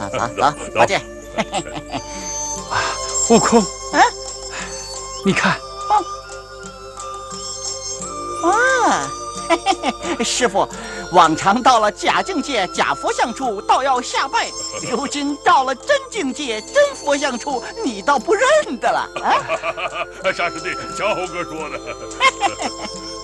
走，抱歉。 啊，悟空， 啊， 你看， 师傅，往常到了假境界假佛像处，倒要下拜；如今到了真境界真佛像处，你倒不认得了啊！ 沙师弟，乔猴哥说的。